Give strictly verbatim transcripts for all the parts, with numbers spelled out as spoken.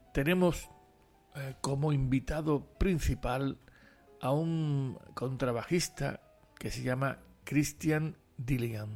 tenemos eh, como invitado principal a un contrabajista que se llama Christian Dillingham.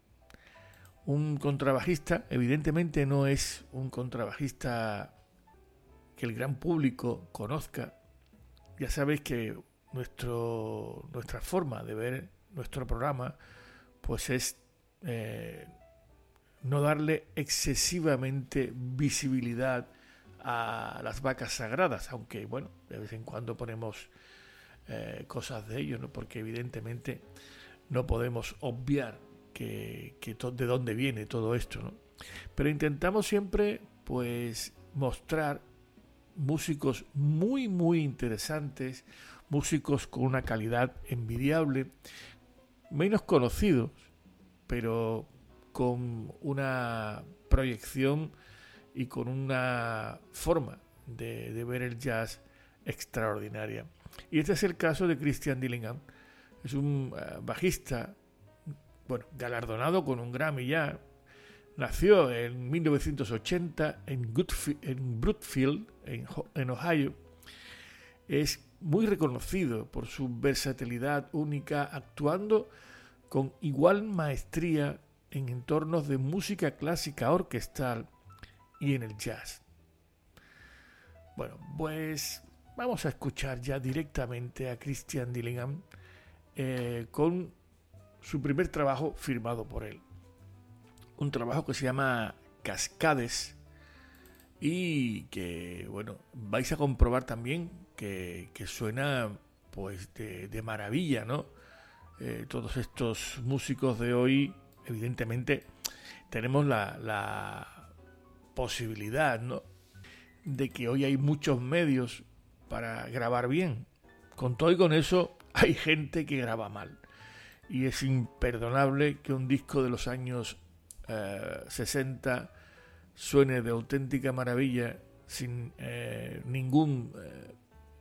Un contrabajista, evidentemente no es un contrabajista que el gran público conozca. Ya sabéis que nuestro, nuestra forma de ver nuestro programa pues es eh, no darle excesivamente visibilidad a las vacas sagradas, aunque bueno, de vez en cuando ponemos eh, cosas de ello, ¿no? Porque evidentemente no podemos obviar que, que to- de dónde viene todo esto, ¿no? Pero intentamos siempre pues mostrar músicos muy muy interesantes, músicos con una calidad envidiable, menos conocidos, pero con una proyección y con una forma de, de ver el jazz extraordinaria. Y este es el caso de Christian Dillingham. Es un uh, bajista, bueno, galardonado con un Grammy ya. Nació en mil novecientos ochenta en, Goodf- en Brookfield, en, en Ohio. Es muy reconocido por su versatilidad única, actuando con igual maestría en entornos de música clásica orquestal y en el jazz. Bueno, pues vamos a escuchar ya directamente a Christian Dillingham eh, con su primer trabajo firmado por él. Un trabajo que se llama Cascades y que, bueno, vais a comprobar también que, que suena pues de, de maravilla, ¿no? Eh, todos estos músicos de hoy, evidentemente, tenemos la, la posibilidad, ¿no?, de que hoy hay muchos medios para grabar bien. Con todo y con eso, hay gente que graba mal. Y es imperdonable que un disco de los años eh, sesenta suene de auténtica maravilla sin eh, ningún eh,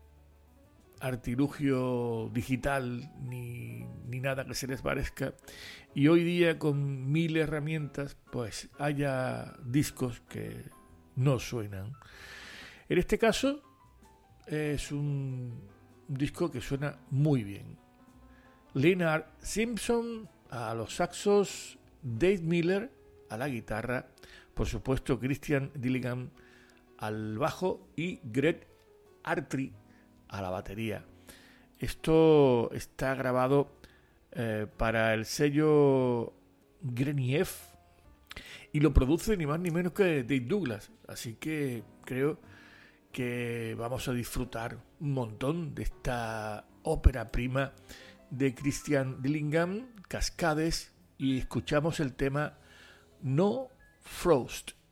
artilugio digital ni, ni nada que se les parezca, y hoy día con mil herramientas pues haya discos que no suenan. En este caso es un disco que suena muy bien. Leonard Simpson a los saxos, Dave Miller a la guitarra, por supuesto Christian Dillingham al bajo y Greg Artry a la batería. Esto está grabado eh, para el sello Grenieff y lo produce ni más ni menos que Dave Douglas, así que creo que vamos a disfrutar un montón de esta ópera prima de Christian Dillingham, Cascades, y escuchamos el tema No Frost.